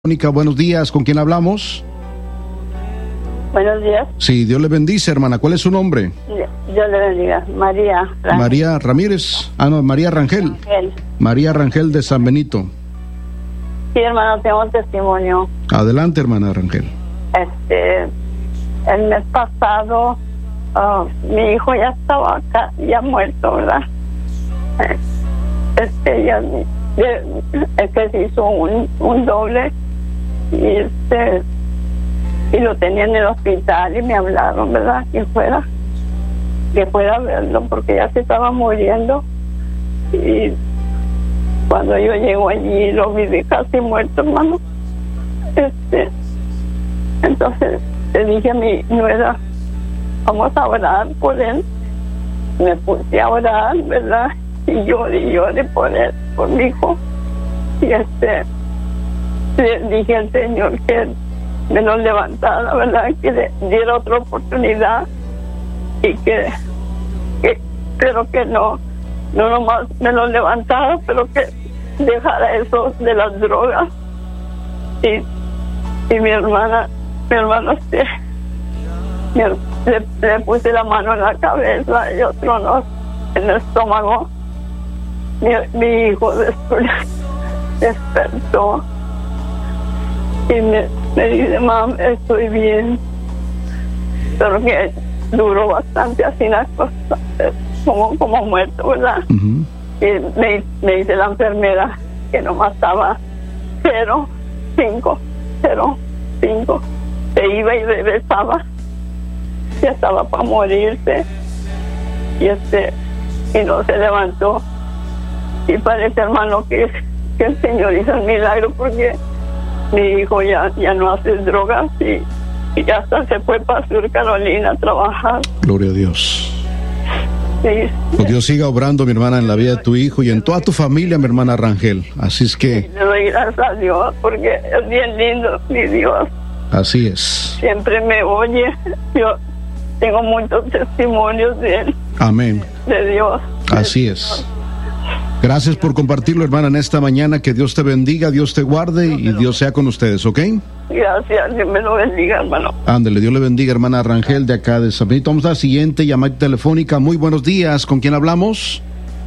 Mónica, buenos días, ¿con quién hablamos? Buenos días. Sí, Dios le bendice, hermana. ¿Cuál es su nombre? Dios le bendiga. María Rangel. María Ramírez. No, María Rangel. Rangel. María Rangel de San Benito. Sí, hermano, tengo un testimonio. Adelante, hermana Rangel. El mes pasado, mi hijo ya estaba acá, ya muerto, ¿verdad? Se hizo un doble y lo tenía en el hospital y me hablaron, ¿verdad? Que fuera a verlo porque ya se estaba muriendo. Y cuando yo llego allí lo vi casi muerto, hermano. Entonces le dije a mi nuera, vamos a orar por él. Me puse a orar, ¿verdad? Y lloré por él, por mi hijo. Y le dije al Señor que me lo levantara, ¿verdad? Que le diera otra oportunidad y pero que no nomás me lo levantara, pero que dejara eso de las drogas. Y mi hermana le puse la mano en la cabeza y otro no en el estómago. Mi hijo despertó y me dice, mamá, estoy bien, pero que duró bastante así la cosa, como muerto, ¿verdad? Uh-huh. Y me dice la enfermera que nomás estaba 0,5, se iba y regresaba, ya estaba para morirse y no se levantó. Y parece, hermano, que el Señor hizo el milagro porque mi hijo ya no hace drogas y ya hasta se fue para Sur Carolina a trabajar. Gloria a Dios. Sí. Pues Dios siga obrando, mi hermana, en la vida de tu hijo y en toda tu familia, mi hermana Rangel. Así es que... Sí, le doy gracias a Dios porque es bien lindo, mi Dios. Así es. Siempre me oye. Yo tengo muchos testimonios de él. Amén. De Dios. Así es. Gracias por compartirlo, hermana, en esta mañana. Que Dios te bendiga, Dios te guarde y Dios sea con ustedes, ¿ok? Gracias, Dios me lo bendiga, hermano. Ándele, Dios le bendiga, hermana Rangel, de acá de San Benito. Vamos a la siguiente llamada telefónica. Muy buenos días, ¿con quién hablamos?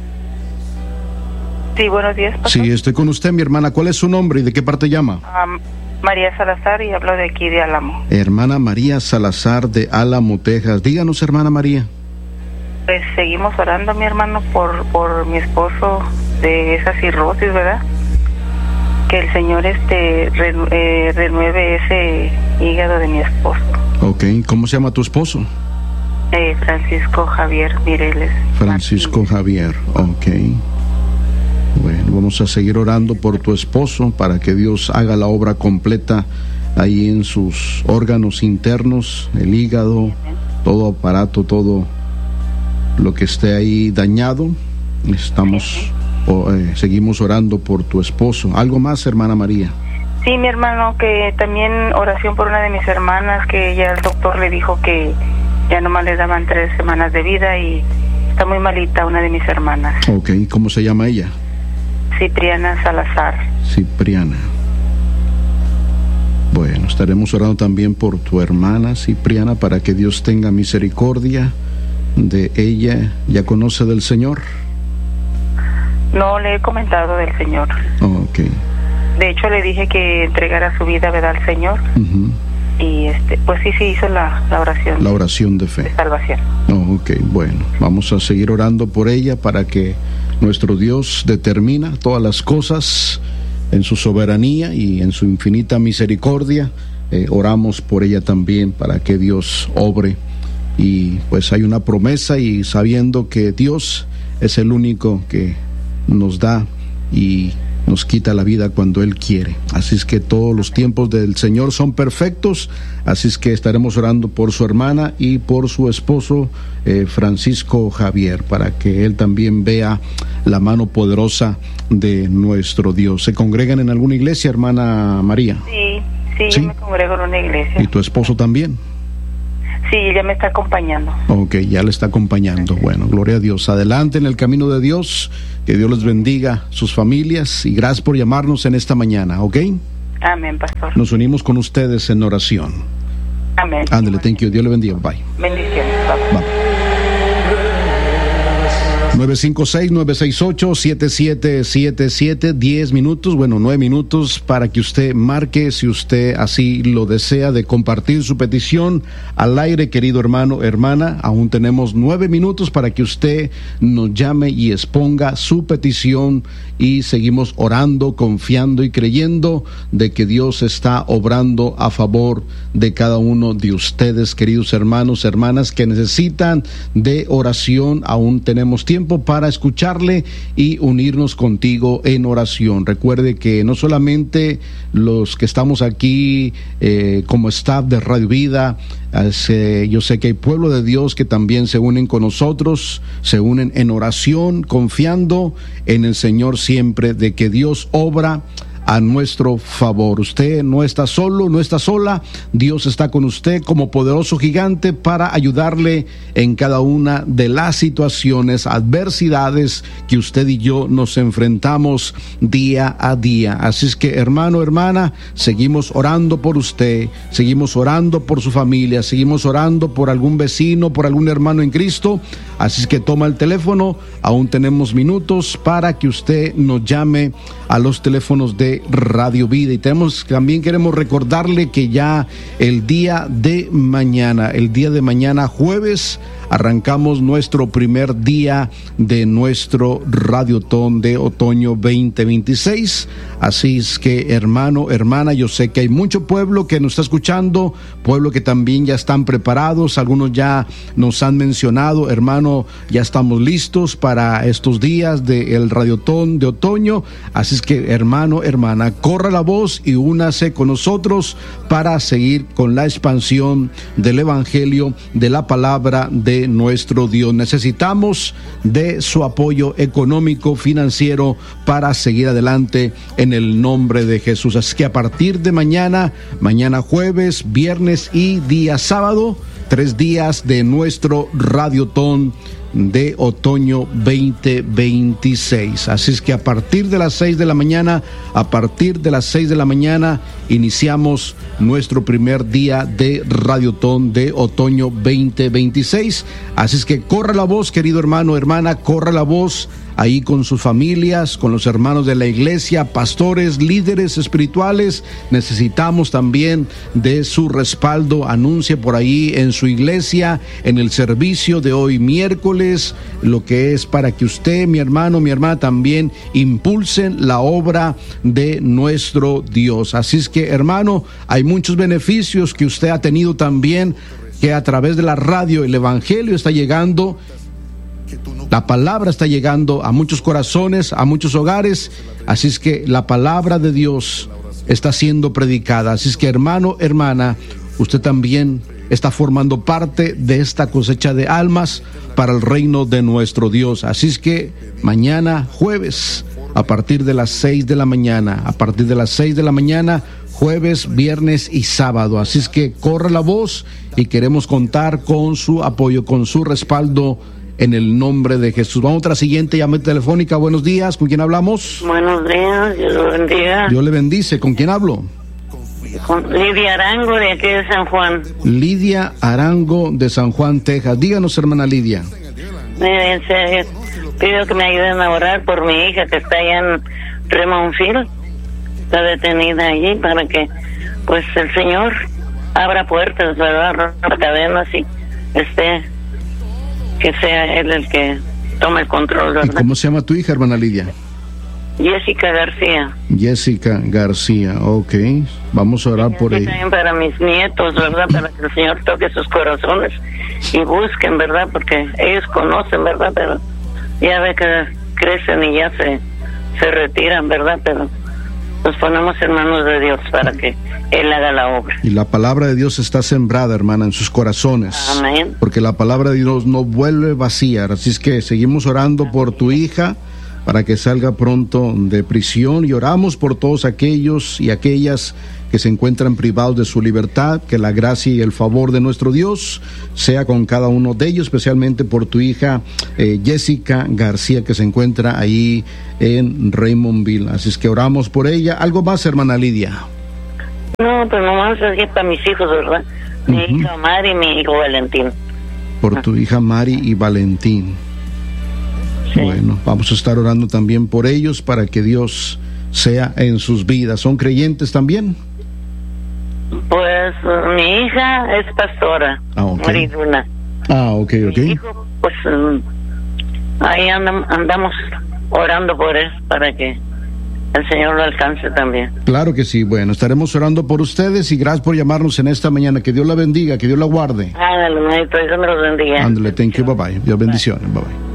Sí, buenos días, pastor. Sí, estoy con usted, mi hermana. ¿Cuál es su nombre y de qué parte llama? María Salazar, y hablo de aquí de Álamo. Hermana María Salazar de Álamo, Texas. Díganos, hermana María. Pues seguimos orando, mi hermano, por mi esposo de esa cirrosis, ¿verdad? Que el Señor renueve ese hígado de mi esposo. Ok, ¿cómo se llama tu esposo? Francisco Javier Mireles. Francisco Martínez. Javier, ok. Bueno, vamos a seguir orando por tu esposo para que Dios haga la obra completa ahí en sus órganos internos, el hígado, todo aparato, todo lo que esté ahí dañado. Seguimos orando por tu esposo. ¿Algo más, hermana María? Sí, mi hermano, que también oración por una de mis hermanas, que ya el doctor le dijo que ya nomás le daban 3 semanas de vida y está muy malita, una de mis hermanas. Ok, ¿cómo se llama ella? Cipriana Salazar. Cipriana. Bueno, estaremos orando también por tu hermana Cipriana para que Dios tenga misericordia de ella. ¿Ya conoce del Señor? No le he comentado del Señor. Oh, ok. De hecho, le dije que entregara su vida, ¿verdad?, al Señor. Uh-huh. Y pues sí hizo la oración. La oración de fe. De salvación. Oh, ok, bueno. Vamos a seguir orando por ella para que nuestro Dios determina todas las cosas en su soberanía y en su infinita misericordia. Oramos por ella también para que Dios obre. Y pues hay una promesa, y sabiendo que Dios es el único que nos da y nos quita la vida cuando Él quiere. Así es que todos los tiempos del Señor son perfectos. Así es que estaremos orando por su hermana y por su esposo Francisco Javier, para que él también vea la mano poderosa de nuestro Dios. ¿Se congregan en alguna iglesia, hermana María? Sí, yo me congrego en una iglesia. ¿Y tu esposo también? Sí, ella me está acompañando. Ok, ya le está acompañando. Bueno, gloria a Dios. Adelante en el camino de Dios. Que Dios les bendiga sus familias y gracias por llamarnos en esta mañana, ¿ok? Amén, pastor. Nos unimos con ustedes en oración. Amén. Ándale, thank you. Dios le bendiga. Bye. Bendiciones, papá. Bye. 956-968-7777, 10 minutos, bueno, 9 minutos para que usted marque, si usted así lo desea, de compartir su petición al aire, querido hermano, hermana. Aún tenemos 9 minutos para que usted nos llame y exponga su petición, y seguimos orando, confiando y creyendo de que Dios está obrando a favor de cada uno de ustedes, queridos hermanos, hermanas, que necesitan de oración. Aún tenemos tiempo para escucharle y unirnos contigo en oración. Recuerde que no solamente los que estamos aquí como staff de Radio Vida, yo sé que hay pueblo de Dios que también se unen con nosotros, se unen en oración, confiando en el Señor siempre de que Dios obra a nuestro favor. Usted no está solo, no está sola. Dios está con usted como poderoso gigante para ayudarle en cada una de las situaciones, adversidades que usted y yo nos enfrentamos día a día. Así es que, hermano, hermana, seguimos orando por usted, seguimos orando por su familia, seguimos orando por algún vecino, por algún hermano en Cristo. Así es que toma el teléfono, aún tenemos minutos para que usted nos llame a los teléfonos de Radio Vida. Y también queremos recordarle que ya el día de mañana, jueves, arrancamos nuestro primer día de nuestro Radiotón de Otoño 2026. Así es que, hermano, hermana, yo sé que hay mucho pueblo que nos está escuchando, pueblo que también ya están preparados. Algunos ya nos han mencionado, hermano, ya estamos listos para estos días del Radiotón de Otoño. Así es que, hermano, hermana, corra la voz y únase con nosotros para seguir con la expansión del Evangelio, de la palabra de nuestro Dios. Necesitamos de su apoyo económico, financiero, para seguir adelante en el nombre de Jesús. Así que a partir de mañana jueves, viernes y día sábado, 3 días de nuestro Radiotón de Otoño 2026. Así es que a partir de las 6 de la mañana, iniciamos nuestro primer día de Radiotón de Otoño 2026. Así es que corra la voz, querido hermano, hermana, corra la voz ahí con sus familias, con los hermanos de la iglesia, pastores, líderes espirituales. Necesitamos también de su respaldo. Anuncie por ahí en su iglesia, en el servicio de hoy miércoles, lo que es para que usted, mi hermano, mi hermana, también impulsen la obra de nuestro Dios. Así es que, hermano, hay muchos beneficios que usted ha tenido también, que a través de la radio el Evangelio está llegando. La palabra está llegando a muchos corazones, a muchos hogares. Así es que la palabra de Dios está siendo predicada. Así es que, hermano, hermana, usted también está formando parte de esta cosecha de almas para el reino de nuestro Dios. Así es que mañana jueves, a partir de las 6 de la mañana, jueves, viernes y sábado. Así es que corre la voz y queremos contar con su apoyo, con su respaldo, en el nombre de Jesús. Vamos a otra siguiente llamada telefónica. Buenos días, ¿con quién hablamos? Buenos días, Dios lo bendiga. Dios le bendice. ¿Con quién hablo? Con Lidia Arango, de aquí de San Juan. Lidia Arango, de San Juan, Texas. Díganos, hermana Lidia. En serio, pido que me ayuden a orar por mi hija que está allá en Remonfield. Está detenida allí, para que pues el Señor abra puertas, ¿verdad? Rompa cadenas y que sea Él el que tome el control, ¿verdad? ¿Y cómo se llama tu hija, hermana Lidia? Jessica García. Jessica García, ok. Vamos a orar por ella. También para mis nietos, ¿verdad? Para que el Señor toque sus corazones y busquen, ¿verdad? Porque ellos conocen, ¿verdad? Pero ya ve que crecen y ya se retiran, ¿verdad? Pero nos ponemos en manos de Dios para que Él haga la obra. Y la palabra de Dios está sembrada, hermana, en sus corazones. Amén. Porque la palabra de Dios no vuelve vacía. Así es que seguimos orando por tu hija, para que salga pronto de prisión, y oramos por todos aquellos y aquellas que se encuentran privados de su libertad. Que la gracia y el favor de nuestro Dios sea con cada uno de ellos, especialmente por tu hija Jessica García, que se encuentra ahí en Raymondville. Así es que oramos por ella. ¿Algo más, hermana Lidia? No, pues nomás es para mis hijos, ¿verdad? Mi hija Mari y mi hijo Valentín. Por tu hija Mari y Valentín. Sí. Bueno, vamos a estar orando también por ellos para que Dios sea en sus vidas. ¿Son creyentes también? Pues mi hija es pastora, Mariduna. Ok. Mi hijo, pues ahí andamos orando por él para que el Señor lo alcance también. Claro que sí. Bueno, estaremos orando por ustedes y gracias por llamarnos en esta mañana. Que Dios la bendiga, que Dios la guarde. Ándale, maestro, Dios me los bendiga. Ándale, thank you, bye bye. Dios bendiciones, bye bye.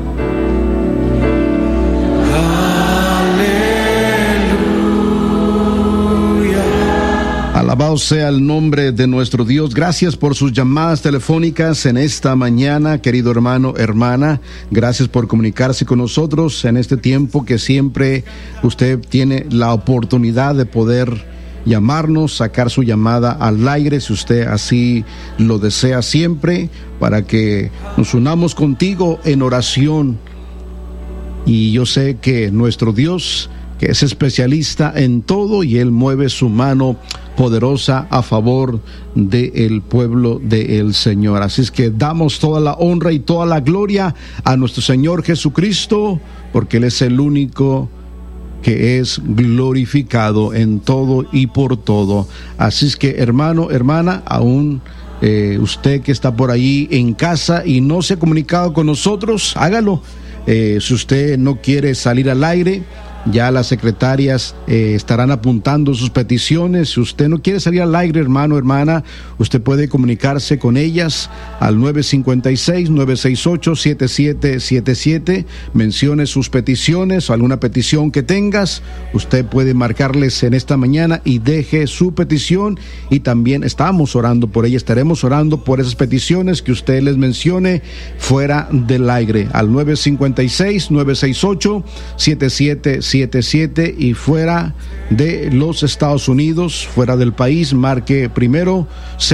Alabado sea el nombre de nuestro Dios. Gracias por sus llamadas telefónicas en esta mañana, querido hermano, hermana. Gracias por comunicarse con nosotros en este tiempo que siempre usted tiene la oportunidad de poder llamarnos, sacar su llamada al aire, si usted así lo desea siempre, para que nos unamos contigo en oración. Y yo sé que nuestro Dios, que es especialista en todo, y Él mueve su mano poderosa a favor del pueblo del Señor. Así es que damos toda la honra y toda la gloria a nuestro Señor Jesucristo, porque Él es el único que es glorificado en todo y por todo. Así es que, hermano, hermana, aún usted que está por ahí en casa y no se ha comunicado con nosotros, hágalo. Si usted no quiere salir al aire, ya las secretarias estarán apuntando sus peticiones. Si usted no quiere salir al aire, hermano, hermana, usted puede comunicarse con ellas al 956-968-7777. Mencione sus peticiones o alguna petición que tengas. Usted puede marcarles en esta mañana y deje su petición. Y también estamos orando por ella. Estaremos orando por esas peticiones que usted les mencione fuera del aire al 956-968-7777. Y fuera de los Estados Unidos, fuera del país, marque primero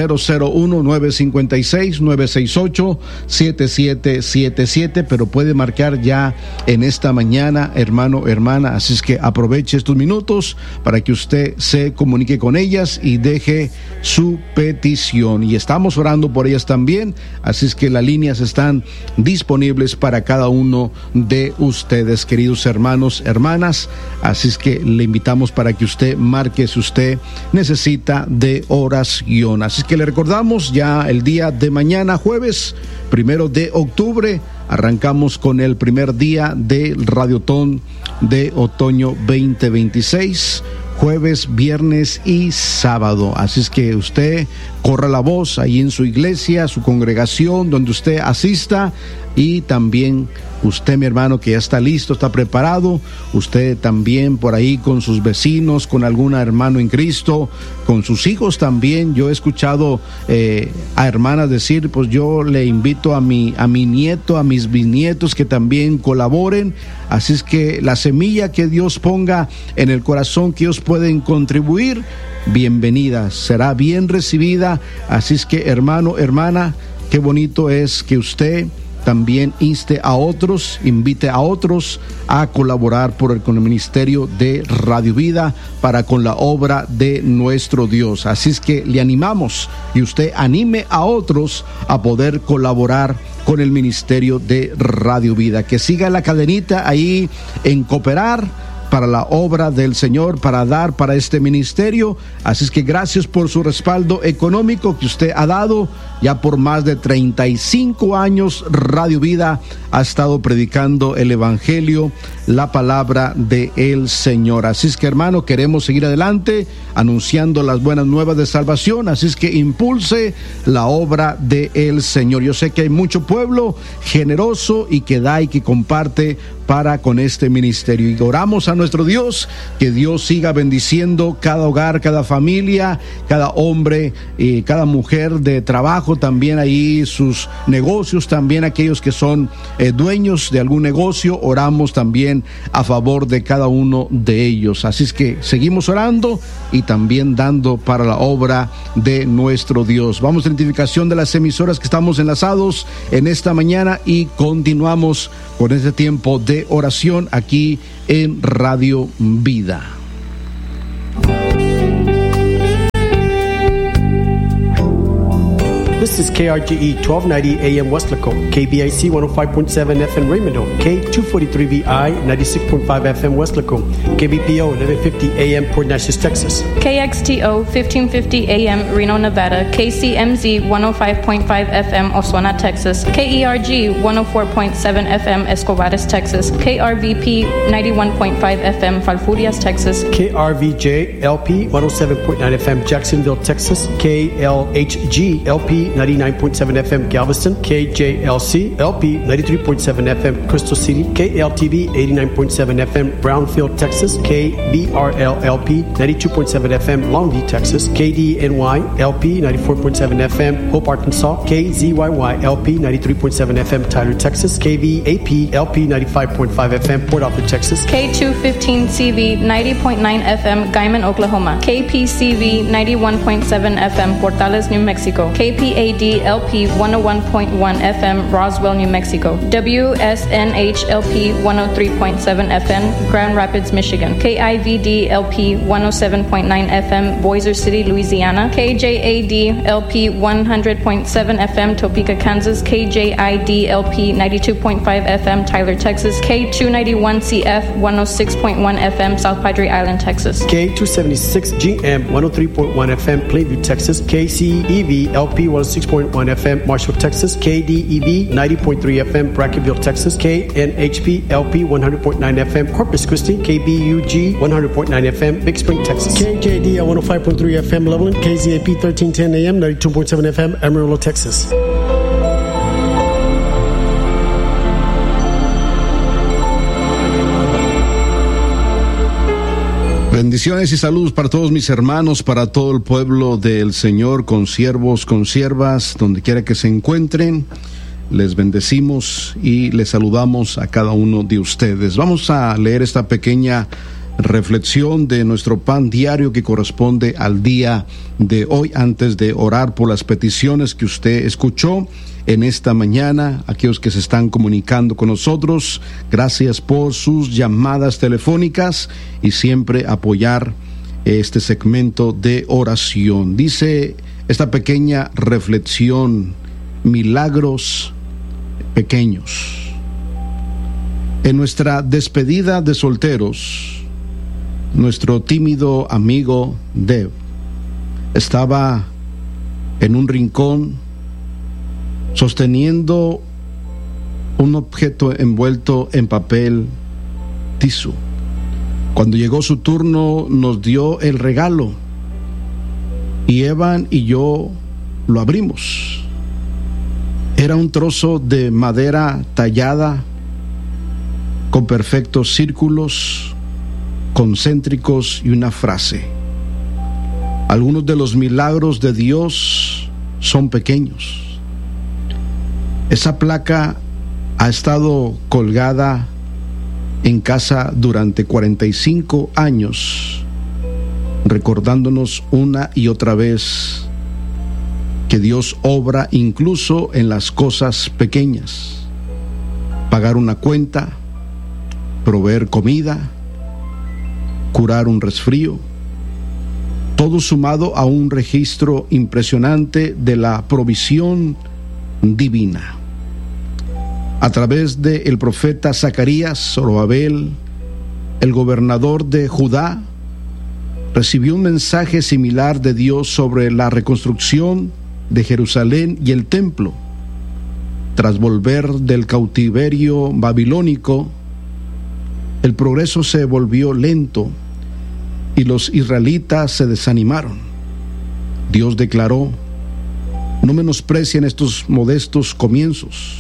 001-956-968-7777, pero puede marcar ya en esta mañana, hermano, hermana. Así es que aproveche estos minutos para que usted se comunique con ellas y deje su petición. Y estamos orando por ellas también, así es que las líneas están disponibles para cada uno de ustedes, queridos hermanos, hermanas. Así es que le invitamos para que usted marque si usted necesita de oración. Así es que le recordamos ya el día de mañana, jueves 1 de octubre, arrancamos con el primer día del Radiotón de Otoño 2026. Jueves, viernes y sábado. Así es que usted corra la voz ahí en su iglesia, su congregación, donde usted asista. Y también usted, mi hermano, que ya está listo, está preparado, usted también por ahí con sus vecinos, con algún hermano en Cristo, con sus hijos también. Yo he escuchado a hermanas decir, pues yo le invito a mi nieto, a mis bisnietos que también colaboren. Así es que la semilla que Dios ponga en el corazón que ellos pueden contribuir, bienvenida, será bien recibida. Así es que, hermano, hermana, qué bonito es que usted también inste a otros, invite a otros a colaborar con el ministerio de Radio Vida para con la obra de nuestro Dios. Así es que le animamos y usted anime a otros a poder colaborar con el ministerio de Radio Vida. Que siga la cadenita ahí en cooperar para la obra del Señor, para dar para este ministerio. Así es que gracias por su respaldo económico que usted ha dado. Ya por más de 35 años Radio Vida ha estado predicando el Evangelio, la palabra de el Señor. Así es que, hermano, queremos seguir adelante anunciando las buenas nuevas de salvación. Así es que impulse la obra de el Señor. Yo sé que hay mucho pueblo generoso y que da y que comparte para con este ministerio. Y oramos a nuestro Dios, que Dios siga bendiciendo cada hogar, cada familia, cada hombre y cada mujer de trabajo, también ahí sus negocios, también aquellos que son dueños de algún negocio. Oramos también a favor de cada uno de ellos. Así es que seguimos orando y también dando para la obra de nuestro Dios. Vamos a la identificación de las emisoras que estamos enlazados en esta mañana y continuamos con este tiempo de oración aquí en Radio Vida. This is KRGE 1290 AM Westlaco, KBIC 105.7 FM Raymondville, K243VI 96.5 FM Westlaco, KBPO 1150 AM Port Neches, Texas, KXTO 1550 AM Reno, Nevada, KCMZ 105.5 FM Oswego, Texas, KERG 104.7 FM Escobares, Texas, KRVP 91.5 FM Falfurrias, Texas, KRVJ LP 107.9 FM Jacksonville, Texas, KLHG LP 99.7 FM Galveston, KJLC LP 93.7 FM Crystal City, KLTV 89.7 FM Brownfield, Texas, KBRL LP 92.7 FM Longview, Texas, KDNY LP 94.7 FM Hope, Arkansas, KZYY LP 93.7 FM Tyler, Texas, KVAP LP 95.5 FM Port Arthur, Texas, K215CV 90.9 FM Guyman, Oklahoma, KPCV 91.7 FM Portales, New Mexico, KPAD LP 101.1 FM Roswell, New Mexico, WSNH LP 103.7 FM Grand Rapids, Michigan, KIVD LP 107.9 FM Bossier City, Louisiana, KJAD LP 100.7 FM Topeka, Kansas, KJID LP 92.5 FM Tyler, Texas, K291CF 106.1 FM South Padre Island, Texas, K276GM 103.1 FM Plainview, Texas, KCEV LP 106.1 FM Marshall, Texas, KDEV 90.3 FM Brackenville, Texas, KNHP LP 100.9 FM Corpus Christi, KBUG 100.9 FM Big Spring, Texas, KJD 105.3 FM Loveland, KZAP 1310 AM 92.7 FM Amarillo, Texas. Bendiciones y saludos para todos mis hermanos, para todo el pueblo del Señor, consiervos, consiervas, donde quiera que se encuentren. Les bendecimos y les saludamos a cada uno de ustedes. Vamos a leer esta pequeña reflexión de nuestro pan diario que corresponde al día de hoy, antes de orar por las peticiones que usted escuchó en esta mañana. Aquellos que se están comunicando con nosotros, gracias por sus llamadas telefónicas y siempre apoyar este segmento de oración. Dice esta pequeña reflexión: milagros pequeños. En nuestra despedida de solteros, nuestro tímido amigo Deb estaba en un rincón sosteniendo un objeto envuelto en papel tisú. Cuando llegó su turno, nos dio el regalo y Evan y yo lo abrimos. Era un trozo de madera tallada con perfectos círculos concéntricos y una frase: algunos de los milagros de Dios son pequeños. Esa placa ha estado colgada en casa durante 45 años, recordándonos una y otra vez que Dios obra incluso en las cosas pequeñas: pagar una cuenta, proveer comida, curar un resfrío, todo sumado a un registro impresionante de la provisión divina. A través del profeta Zacarías, Zorobabel, el gobernador de Judá, recibió un mensaje similar de Dios sobre la reconstrucción de Jerusalén y el templo. Tras volver del cautiverio babilónico, el progreso se volvió lento y los israelitas se desanimaron. Dios declaró: no menosprecien estos modestos comienzos.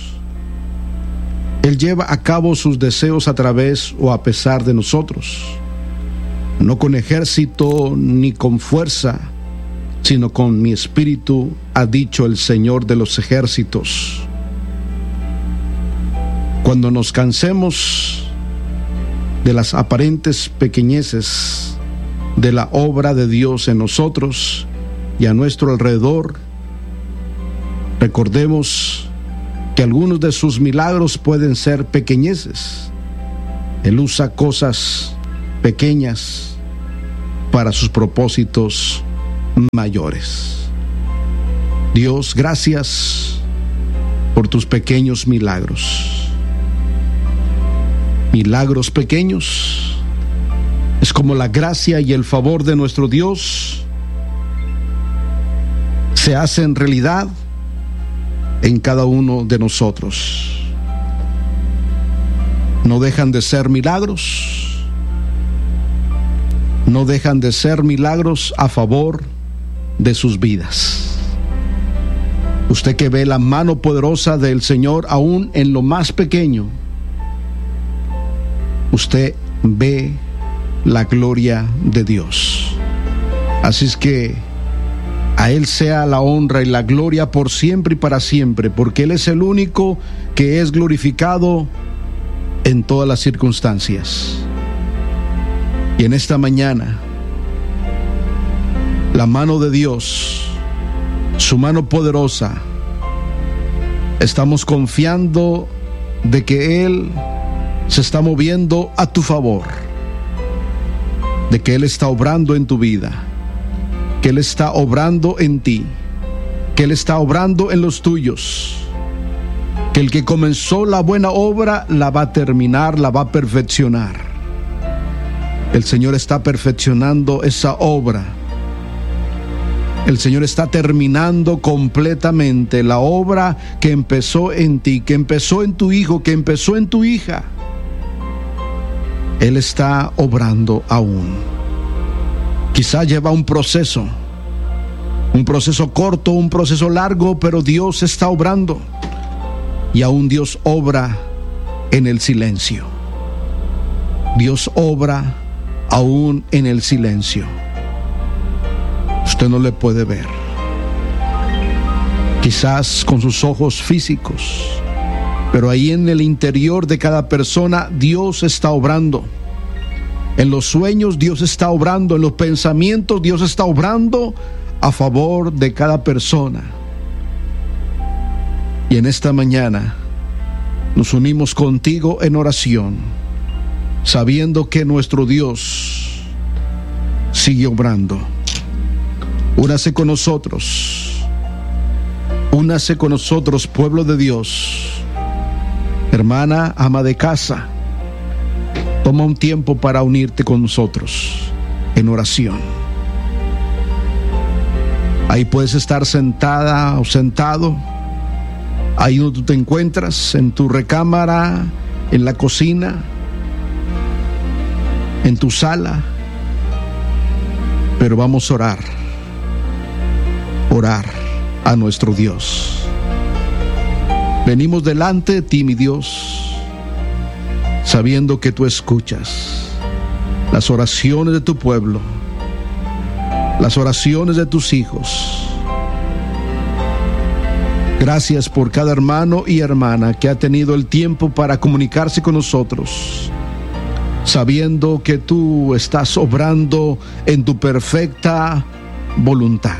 Él lleva a cabo sus deseos a través o a pesar de nosotros, no con ejército ni con fuerza, sino con mi espíritu, ha dicho el Señor de los ejércitos. Cuando nos cansemos de las aparentes pequeñeces de la obra de Dios en nosotros y a nuestro alrededor, recordemos que algunos de sus milagros pueden ser pequeñeces. Él usa cosas pequeñas para sus propósitos mayores. Dios, gracias por tus pequeños milagros. Milagros pequeños es como la gracia y el favor de nuestro Dios se hacen realidad en cada uno de nosotros. No dejan de ser milagros, no dejan de ser milagros a favor de sus vidas. Usted que ve la mano poderosa del Señor aún en lo más pequeño, usted ve la gloria de Dios. Así es que a Él sea la honra y la gloria por siempre y para siempre, porque Él es el único que es glorificado en todas las circunstancias. Y en esta mañana, la mano de Dios, su mano poderosa, estamos confiando de que Él se está moviendo a tu favor, de que Él está obrando en tu vida, que Él está obrando en ti, que Él está obrando en los tuyos, que el que comenzó la buena obra la va a terminar, la va a perfeccionar. El Señor está perfeccionando esa obra. El Señor está terminando completamente la obra que empezó en ti, que empezó en tu hijo, que empezó en tu hija. Él está obrando aún. Quizá lleva un proceso corto, un proceso largo, pero Dios está obrando. Y aún Dios obra en el silencio. Dios obra aún en el silencio. Usted no le puede ver, quizás con sus ojos físicos, pero ahí en el interior de cada persona Dios está obrando. En los sueños Dios está obrando, en los pensamientos Dios está obrando a favor de cada persona. Y en esta mañana nos unimos contigo en oración, sabiendo que nuestro Dios sigue obrando. Únase con nosotros, pueblo de Dios. Hermana, ama de casa, toma un tiempo para unirte con nosotros en oración. Ahí puedes estar sentada o sentado, ahí donde tú te encuentras, en tu recámara, en la cocina, en tu sala, pero vamos a orar a nuestro Dios. Venimos delante de ti, mi Dios, sabiendo que tú escuchas las oraciones de tu pueblo, las oraciones de tus hijos. Gracias por cada hermano y hermana que ha tenido el tiempo para comunicarse con nosotros, sabiendo que tú estás obrando en tu perfecta voluntad.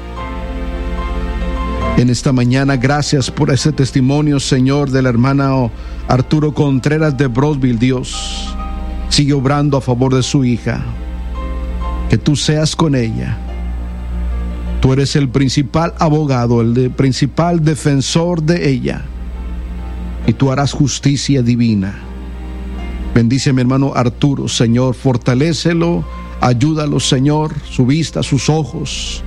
En esta mañana, gracias por ese testimonio, Señor, del hermano Arturo Contreras de Brownsville. Dios, sigue obrando a favor de su hija. Que tú seas con ella. Tú eres el principal abogado, el principal defensor de ella. Y tú harás justicia divina. Bendice a mi hermano Arturo, Señor, fortalécelo, ayúdalo, Señor, su vista, sus ojos.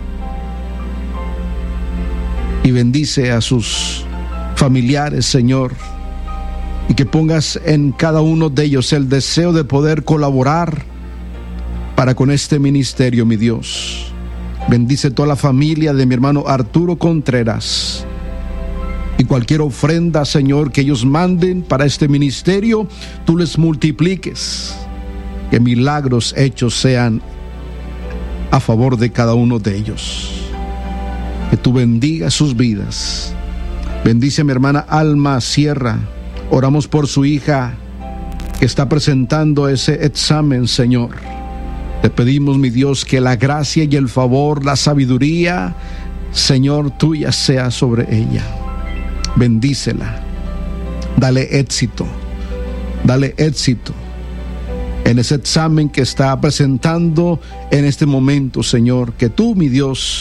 Y bendice a sus familiares, Señor, y que pongas en cada uno de ellos el deseo de poder colaborar para con este ministerio, mi Dios. Bendice toda la familia de mi hermano Arturo Contreras, y cualquier ofrenda, Señor, que ellos manden para este ministerio, tú les multipliques, que milagros hechos sean a favor de cada uno de ellos. Que tú bendigas sus vidas. Bendice a mi hermana Alma Sierra. Oramos por su hija que está presentando ese examen, Señor. Te pedimos, mi Dios, que la gracia y el favor, la sabiduría, Señor, tuya sea sobre ella. Bendícela. Dale éxito. Dale éxito en ese examen que está presentando en este momento, Señor. Que tú, mi Dios,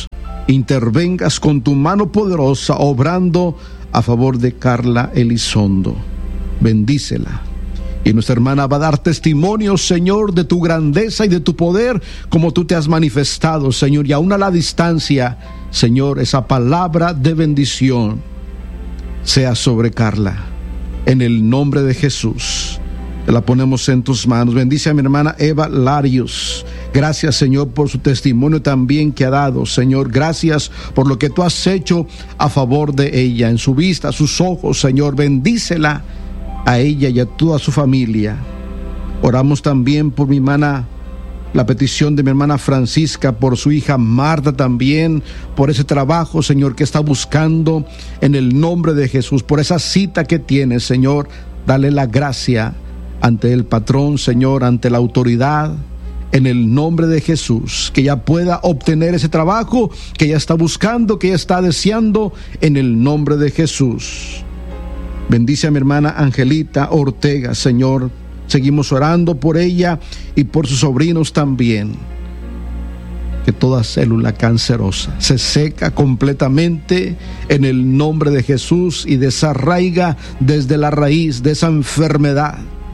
intervengas con tu mano poderosa, obrando a favor de Carla Elizondo. Bendícela. Y nuestra hermana va a dar testimonio, Señor, de tu grandeza y de tu poder, como tú te has manifestado, Señor. Y aún a la distancia, Señor, esa palabra de bendición sea sobre Carla. En el nombre de Jesús, te la ponemos en tus manos. Bendice a mi hermana Eva Larios. Gracias, Señor, por su testimonio también que ha dado, Señor. Gracias por lo que tú has hecho a favor de ella, en su vista, sus ojos, Señor. Bendícela a ella y a toda su familia. Oramos también por mi hermana, la petición de mi hermana Francisca, por su hija Marta también, por ese trabajo, Señor, que está buscando, en el nombre de Jesús, por esa cita que tiene, Señor. Dale la gracia ante el patrón, Señor, ante la autoridad, en el nombre de Jesús, que ella pueda obtener ese trabajo que ella está buscando, que ella está deseando, en el nombre de Jesús. Bendice a mi hermana Angelita Ortega, Señor. Seguimos orando por ella y por sus sobrinos también. Que toda célula cancerosa se seca completamente en el nombre de Jesús y desarraiga desde la raíz de esa enfermedad.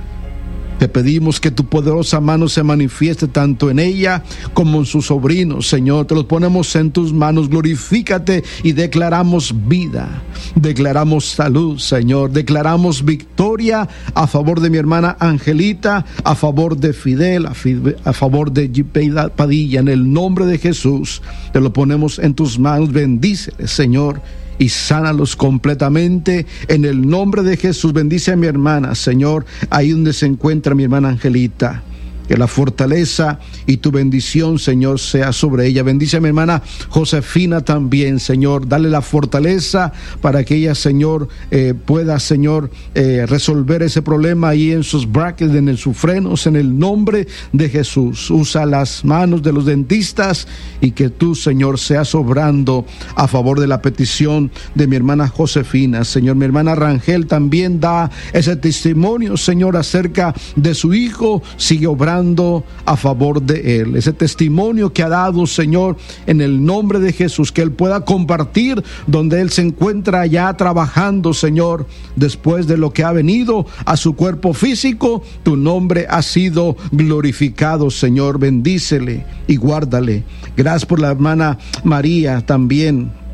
Te pedimos que tu poderosa mano se manifieste tanto en ella como en sus sobrinos, Señor. Te los ponemos en tus manos. Glorifícate y declaramos vida. Declaramos salud, Señor. Declaramos victoria a favor de mi hermana Angelita, a favor de Fidel, a favor de Gipeida Padilla. En el nombre de Jesús, te lo ponemos en tus manos. Bendíceles, Señor, y sánalos completamente en el nombre de Jesús. Bendice a mi hermana, Señor, ahí donde se encuentra mi hermana Angelita. Que la fortaleza y tu bendición, Señor, sea sobre ella. Bendice a mi hermana Josefina también, Señor. Dale la fortaleza para que ella, Señor, pueda, Señor, resolver ese problema ahí en sus brackets, en sus frenos, en el nombre de Jesús. Usa las manos de los dentistas y que tú, Señor, seas obrando a favor de la petición de mi hermana Josefina. Señor, mi hermana Rangel también da ese testimonio, Señor, acerca de su hijo. Sigue obrando a favor de él, ese testimonio que ha dado, Señor, en el nombre de Jesús, que él pueda compartir donde él se encuentra allá trabajando, Señor, después de lo que ha venido a su cuerpo físico. Tu nombre ha sido glorificado, Señor. Bendícele y guárdale. Gracias por la hermana María también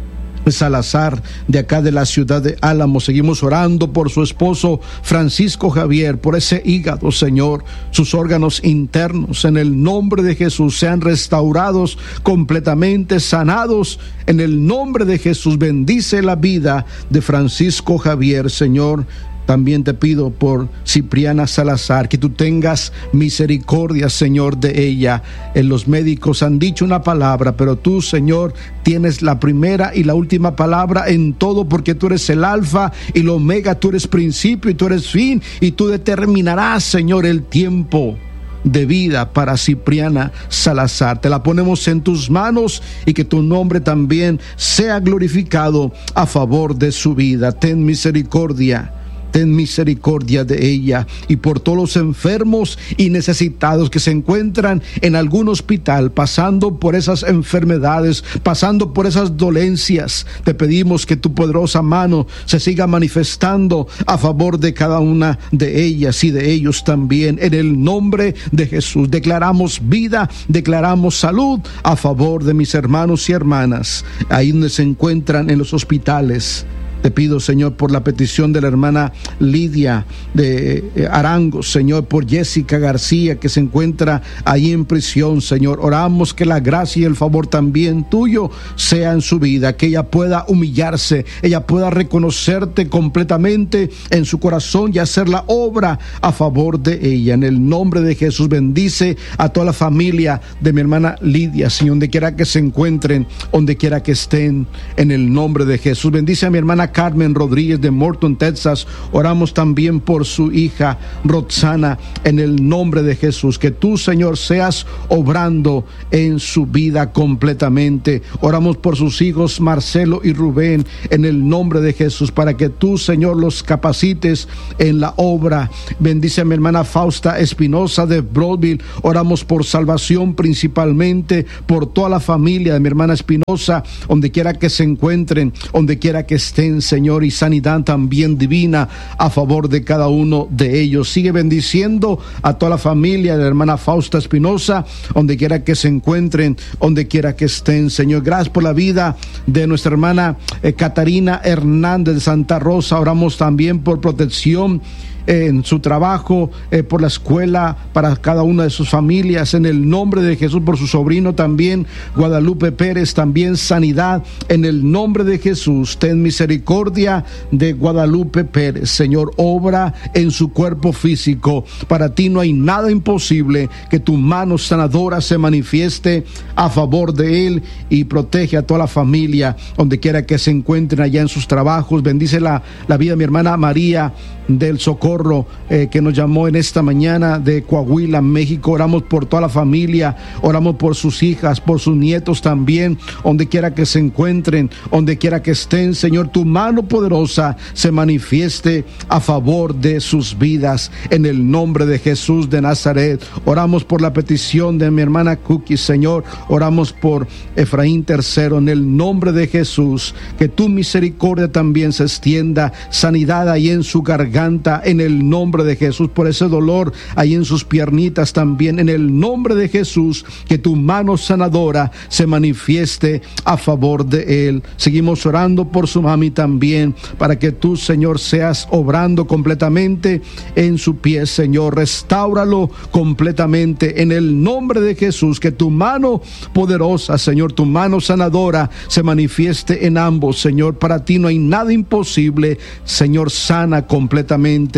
Salazar, de acá de la ciudad de Álamo. Seguimos orando por su esposo Francisco Javier, por ese hígado, Señor. Sus órganos internos, en el nombre de Jesús, sean restaurados completamente, sanados en el nombre de Jesús. Bendice la vida de Francisco Javier, Señor. También te pido por Cipriana Salazar, que tú tengas misericordia, Señor, de ella. Los médicos han dicho una palabra, pero tú, Señor, tienes la primera y la última palabra en todo, porque tú eres el alfa y el omega, tú eres principio y tú eres fin, y tú determinarás, Señor, el tiempo de vida para Cipriana Salazar. Te la ponemos en tus manos y que tu nombre también sea glorificado a favor de su vida. Ten misericordia. Ten misericordia de ella y por todos los enfermos y necesitados que se encuentran en algún hospital, pasando por esas enfermedades, pasando por esas dolencias. Te pedimos que tu poderosa mano se siga manifestando a favor de cada una de ellas y de ellos también. En el nombre de Jesús declaramos vida, declaramos salud a favor de mis hermanos y hermanas ahí donde se encuentran en los hospitales. Te pido, Señor, por la petición de la hermana Lidia de Arango, Señor, por Jessica García, que se encuentra ahí en prisión, Señor. Oramos que la gracia y el favor también tuyo sea en su vida, que ella pueda humillarse, ella pueda reconocerte completamente en su corazón y hacer la obra a favor de ella. En el nombre de Jesús, bendice a toda la familia de mi hermana Lidia, Señor, donde quiera que se encuentren, donde quiera que estén, en el nombre de Jesús. Bendice a mi hermana Carmen Rodríguez de Morton, Texas. Oramos también por su hija Roxana, en el nombre de Jesús. Que tú, Señor, seas obrando en su vida completamente. Oramos por sus hijos Marcelo y Rubén, en el nombre de Jesús, para que tú, Señor, los capacites en la obra. Bendice a mi hermana Fausta Espinosa de Broadville. Oramos por salvación, principalmente por toda la familia de mi hermana Espinosa, donde quiera que se encuentren, donde quiera que estén, Señor, y sanidad también divina a favor de cada uno de ellos. Sigue bendiciendo a toda la familia de la hermana Fausta Espinosa, donde quiera que se encuentren, donde quiera que estén, Señor. Gracias por la vida de nuestra hermana Catarina Hernández de Santa Rosa. Oramos también por protección en su trabajo, por la escuela, para cada una de sus familias, en el nombre de Jesús. Por su sobrino también, Guadalupe Pérez, también sanidad en el nombre de Jesús. Ten misericordia de Guadalupe Pérez, Señor, obra en su cuerpo físico. Para ti no hay nada imposible. Que tu mano sanadora se manifieste a favor de él y protege a toda la familia, donde quiera que se encuentren allá en sus trabajos. Bendice la vida de mi hermana María del Socorro, que nos llamó en esta mañana de Coahuila, México. Oramos por toda la familia, oramos por sus hijas, por sus nietos también, donde quiera que se encuentren, donde quiera que estén. Señor, tu mano poderosa se manifieste a favor de sus vidas, en el nombre de Jesús de Nazaret. Oramos por la petición de mi hermana Cookie, Señor. Oramos por Efraín III, en el nombre de Jesús. Que tu misericordia también se extienda, sanidad ahí en su garganta, en el nombre de Jesús, por ese dolor ahí en sus piernitas también, en el nombre de Jesús. Que tu mano sanadora se manifieste a favor de él. Seguimos orando por su mami también, para que tú, Señor, seas obrando completamente en su pie, Señor. Restáuralo completamente en el nombre de Jesús. Que tu mano poderosa, Señor, tu mano sanadora se manifieste en ambos, Señor. Para ti no hay nada imposible, Señor. Sana completamente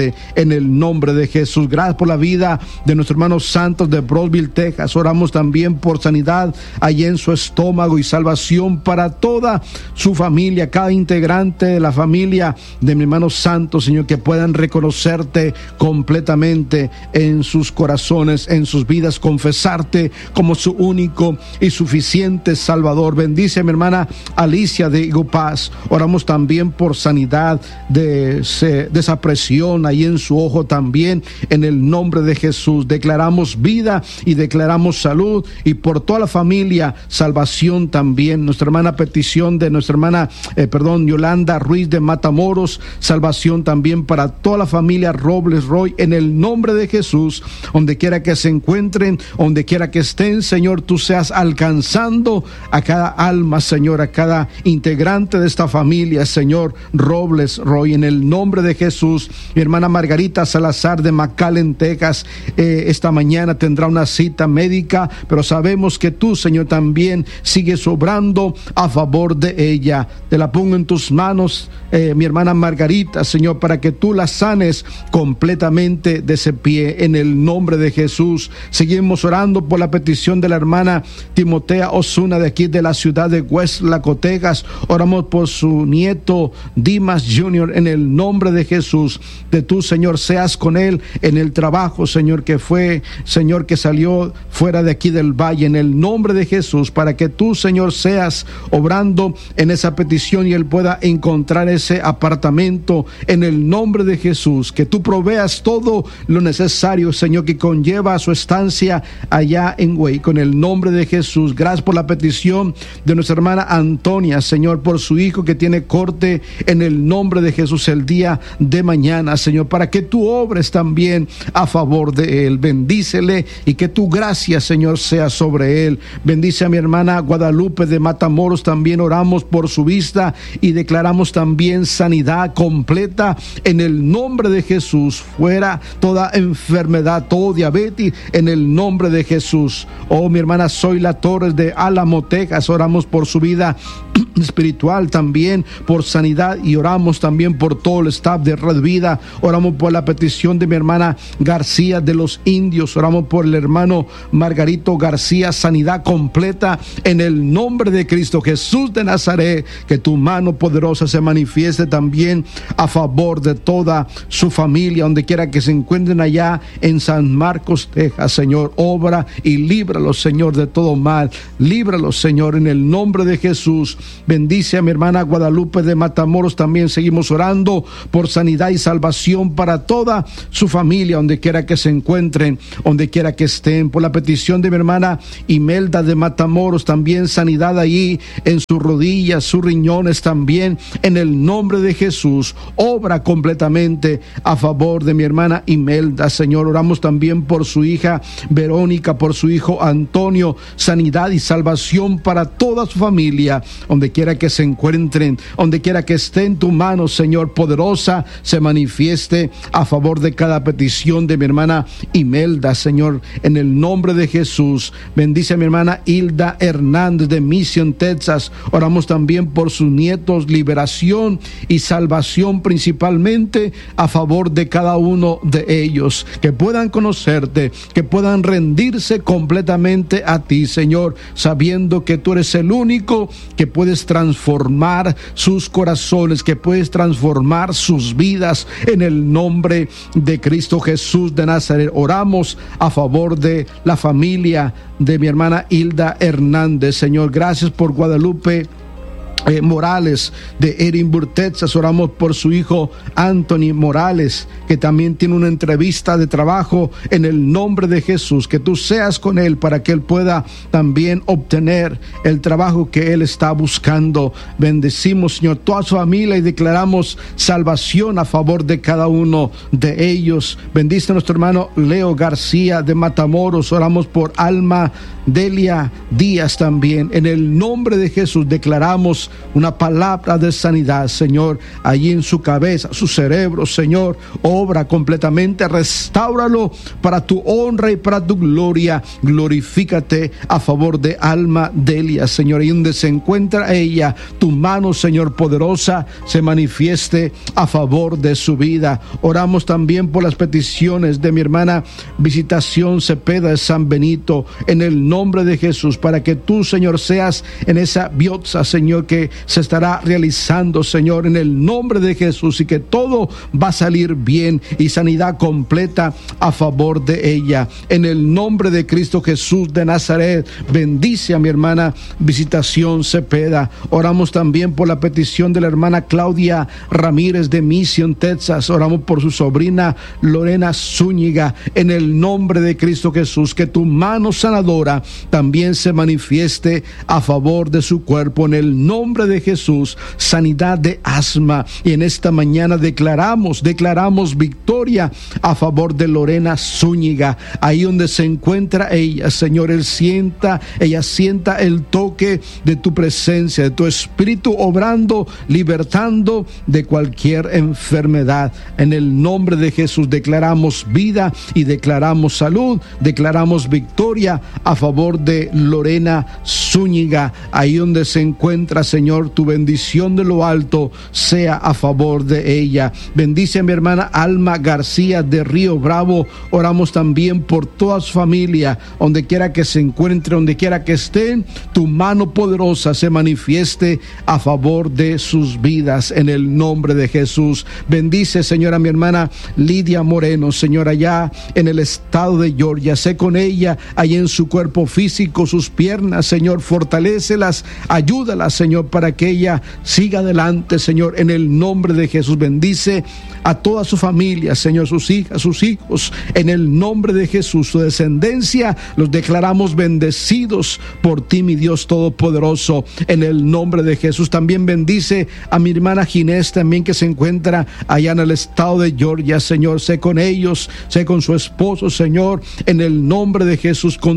en el nombre de Jesús. Gracias por la vida de nuestros hermanos santos de Broadville, Texas. Oramos también por sanidad allí en su estómago y salvación para toda su familia, cada integrante de la familia de mi hermano santo, Señor, que puedan reconocerte completamente en sus corazones, en sus vidas, confesarte como su único y suficiente Salvador. Bendice a mi hermana Alicia de Igupaz. Oramos también por sanidad de esa presión ahí en su ojo también, en el nombre de Jesús. Declaramos vida y declaramos salud, y por toda la familia salvación también. Nuestra hermana petición de nuestra hermana Yolanda Ruiz de Matamoros, salvación también para toda la familia Robles Roy, en el nombre de Jesús. Donde quiera que se encuentren, donde quiera que estén, Señor, tú seas alcanzando a cada alma, Señor, a cada integrante de esta familia, Señor Robles Roy, en el nombre de Jesús. Mi hermana Margarita Salazar de McAllen, Texas, esta mañana tendrá una cita médica, pero sabemos que tú, Señor, también sigues obrando a favor de ella. Te la pongo en tus manos, mi hermana Margarita, Señor, para que tú la sanes completamente de ese pie, en el nombre de Jesús. Seguimos orando por la petición de la hermana Timotea Osuna, de aquí de la ciudad de Westlaco, Texas. Oramos por su nieto Dimas Jr., en el nombre de Jesús. De tú, Señor, seas con él en el trabajo, Señor, que fue, Señor, que salió fuera de aquí del valle, en el nombre de Jesús, para que tú, Señor, seas obrando en esa petición y él pueda encontrar ese apartamento, en el nombre de Jesús. Que tú proveas todo lo necesario, Señor, que conlleva a su estancia allá en Waco, en el nombre de Jesús. Gracias por la petición de nuestra hermana Antonia, Señor, por su hijo que tiene corte, en el nombre de Jesús, el día de mañana, Señor, para que tú obres también a favor de él. Bendícele y que tu gracia, Señor, sea sobre él. Bendice a mi hermana Guadalupe de Matamoros, también oramos por su vista y declaramos también sanidad completa en el nombre de Jesús. Fuera toda enfermedad, todo diabetes, en el nombre de Jesús. Oh, mi hermana Zoila Torres de Álamo, Texas, oramos por su vida espiritual también, por sanidad, y oramos también por todo el staff de Red Vida. Oramos Oramos por la petición de mi hermana García de los Indios. Oramos por el hermano Margarito García, sanidad completa en el nombre de Cristo Jesús de Nazaret. Que tu mano poderosa se manifieste también a favor de toda su familia, donde quiera que se encuentren allá en San Marcos, Texas. Señor, obra y líbralos, Señor, de todo mal. Líbralos, Señor, en el nombre de Jesús. Bendice a mi hermana Guadalupe de Matamoros. También seguimos orando por sanidad y salvación para toda su familia, donde quiera que se encuentren, donde quiera que estén. Por la petición de mi hermana Imelda de Matamoros, también sanidad allí en sus rodillas, sus riñones también, en el nombre de Jesús. Obra completamente a favor de mi hermana Imelda, Señor. Oramos también por su hija Verónica, por su hijo Antonio, sanidad y salvación para toda su familia, donde quiera que se encuentren, donde quiera que esté. En tu mano, Señor, poderosa, se manifieste a favor de cada petición de mi hermana Imelda, Señor, en el nombre de Jesús. Bendice a mi hermana Hilda Hernández de Mission, Texas. Oramos también por sus nietos, liberación y salvación, principalmente a favor de cada uno de ellos, que puedan conocerte, que puedan rendirse completamente a ti, Señor, sabiendo que tú eres el único que puedes transformar sus corazones, que puedes transformar sus vidas, en el nombre de Cristo Jesús de Nazaret. Oramos a favor de la familia de mi hermana Hilda Hernández, Señor. Gracias por Guadalupe Morales de Edinburgh, Texas. Oramos por su hijo Anthony Morales, que también tiene una entrevista de trabajo, en el nombre de Jesús. Que tú seas con él para que él pueda también obtener el trabajo que él está buscando. Bendecimos, Señor, toda su familia y declaramos salvación a favor de cada uno de ellos. Bendice a nuestro hermano Leo García de Matamoros. Oramos por Alma Delia Díaz también. En el nombre de Jesús declaramos una palabra de sanidad, Señor, allí en su cabeza, su cerebro, Señor. Obra completamente, restáuralo para tu honra y para tu gloria. Glorifícate a favor de Alma Delia, Señor, y donde se encuentra ella, tu mano, Señor, poderosa, se manifieste a favor de su vida. Oramos también por las peticiones de mi hermana Visitación Cepeda de San Benito, en el nombre de Jesús, para que tú, Señor, seas en esa biopsia, Señor, que se estará realizando, Señor, en el nombre de Jesús, y que todo va a salir bien y sanidad completa a favor de ella, en el nombre de Cristo Jesús de Nazaret. Bendice a mi hermana Visitación Cepeda. Oramos también por la petición de la hermana Claudia Ramírez de Mission, Texas. Oramos por su sobrina Lorena Zúñiga, en el nombre de Cristo Jesús. Que tu mano sanadora también se manifieste a favor de su cuerpo, en el nombre de Jesús. Sanidad de asma, y en esta mañana declaramos victoria a favor de Lorena Zúñiga, ahí donde se encuentra ella, Señor. Ella sienta el toque de tu presencia, de tu espíritu obrando, libertando de cualquier enfermedad. En el nombre de Jesús declaramos vida y declaramos salud, declaramos victoria a favor de Lorena Zúñiga, ahí donde se encuentra, Señor. Tu bendición de lo alto sea a favor de ella. Bendice a mi hermana Alma García de Río Bravo. Oramos también por toda su familia, donde quiera que se encuentre, donde quiera que estén, tu mano poderosa se manifieste a favor de sus vidas, en el nombre de Jesús. Bendice, Señor, a mi hermana Lidia Moreno, Señor, allá en el estado de Georgia. Sé con ella, allá en su cuerpo físico, sus piernas, Señor, fortalécelas, ayúdala, Señor, para que ella siga adelante, Señor, en el nombre de Jesús. Bendice a toda su familia, Señor, sus hijas, sus hijos, en el nombre de Jesús. Su descendencia los declaramos bendecidos por ti, mi Dios todopoderoso, en el nombre de Jesús. También bendice a mi hermana Ginés, también, que se encuentra allá en el estado de Georgia, Señor. Sé con ellos, sé con su esposo, Señor, en el nombre de Jesús, con todos mis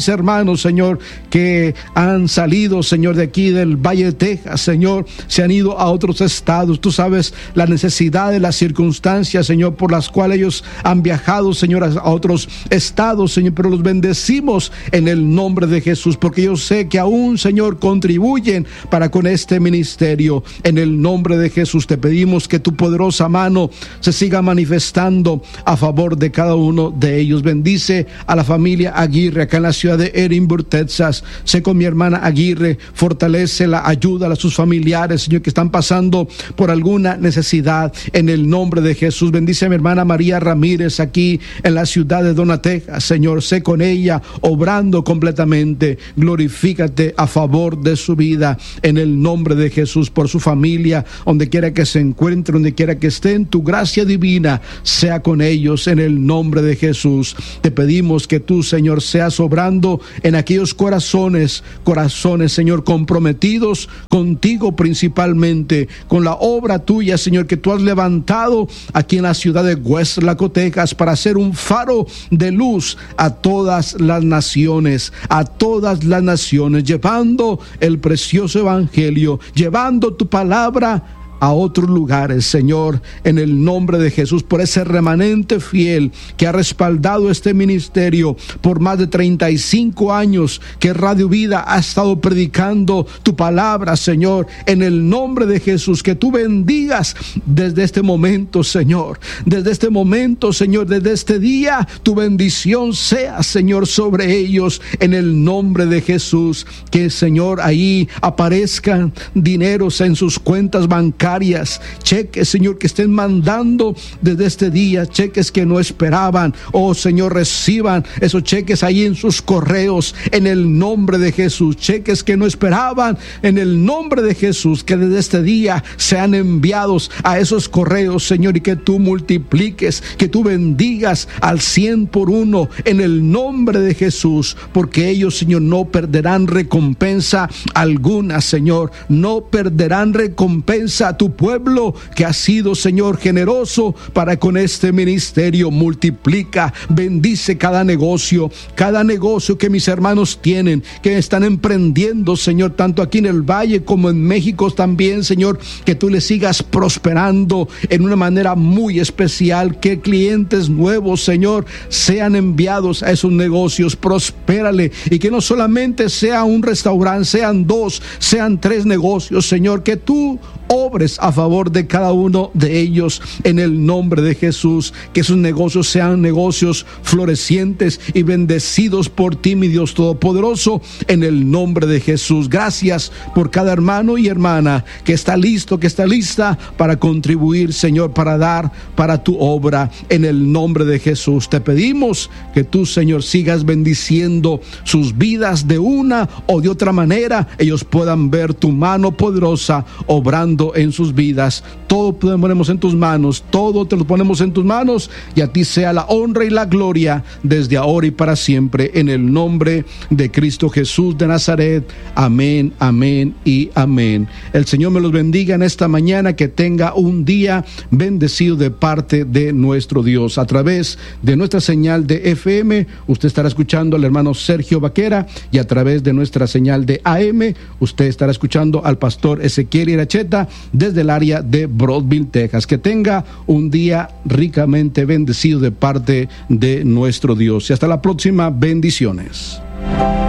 mis hermanos, Señor, que han salido, Señor, de aquí del Valle de Texas, Señor, se han ido a otros estados. Tú sabes la necesidad de las circunstancias, Señor, por las cuales ellos han viajado, Señor, a otros estados, Señor, pero los bendecimos en el nombre de Jesús, porque yo sé que aún, Señor, contribuyen para con este ministerio. En el nombre de Jesús te pedimos que tu poderosa mano se siga manifestando a favor de cada uno de ellos. Bendice a la familia Aguirre acá en la ciudad de Edinburgh, Texas. Sé con mi hermana Aguirre, fortalécela, ayúdala a sus familiares, Señor, que están pasando por alguna necesidad, en el nombre de Jesús. Bendice a mi hermana María Ramírez aquí en la ciudad de Donna, Texas, Señor, sé con ella obrando completamente. Glorifícate a favor de su vida, en el nombre de Jesús, por su familia, donde quiera que se encuentre, donde quiera que estén, tu gracia divina sea con ellos, en el nombre de Jesús. Te pedimos que tú, Señor, seas obrando en aquellos corazones, Señor, comprometidos contigo principalmente, con la obra tuya, Señor, que tú has levantado aquí en la ciudad de Westlaco, Texas, para ser un faro de luz a todas las naciones, llevando el precioso evangelio, llevando tu palabra a otros lugares, Señor, en el nombre de Jesús, por ese remanente fiel que ha respaldado este ministerio por más de 35 años, que Radio Vida ha estado predicando tu palabra, Señor, en el nombre de Jesús, que tú bendigas desde este momento, Señor, desde este día, tu bendición sea, Señor, sobre ellos, en el nombre de Jesús, que, Señor, ahí aparezcan dineros en sus cuentas bancarias, cheques, Señor, que estén mandando desde este día, cheques que no esperaban, oh Señor, reciban esos cheques ahí en sus correos, en el nombre de Jesús, cheques que no esperaban, en el nombre de Jesús, que desde este día sean enviados a esos correos, Señor, y que tú multipliques, que tú bendigas al 100 por 1, en el nombre de Jesús, porque ellos, Señor, no perderán recompensa alguna, Señor, no perderán recompensa. Tu pueblo que ha sido, Señor, generoso para con este ministerio, multiplica, bendice cada negocio que mis hermanos tienen, que están emprendiendo, Señor, tanto aquí en el Valle como en México también, Señor, que tú les sigas prosperando en una manera muy especial, que clientes nuevos, Señor, sean enviados a esos negocios. Prospérale, y que no solamente sea un restaurante, sean 2, sean 3 negocios, Señor, que tú obres a favor de cada uno de ellos, en el nombre de Jesús, que sus negocios sean negocios florecientes y bendecidos por ti, mi Dios Todopoderoso, en el nombre de Jesús. Gracias por cada hermano y hermana que está listo, que está lista para contribuir, Señor, para dar para tu obra, en el nombre de Jesús. Te pedimos que tú, Señor, sigas bendiciendo sus vidas de una o de otra manera, ellos puedan ver tu mano poderosa obrando en sus vidas. Todo te lo ponemos en tus manos, todo te lo ponemos en tus manos, y a ti sea la honra y la gloria desde ahora y para siempre, en el nombre de Cristo Jesús de Nazaret. Amén, amén y amén. El Señor me los bendiga en esta mañana, que tenga un día bendecido de parte de nuestro Dios. A través de nuestra señal de FM, usted estará escuchando al hermano Sergio Vaquera, y a través de nuestra señal de AM, usted estará escuchando al pastor Ezequiel Iracheta desde el área de Broadville, Texas. Que tenga un día ricamente bendecido de parte de nuestro Dios. Y hasta la próxima. Bendiciones.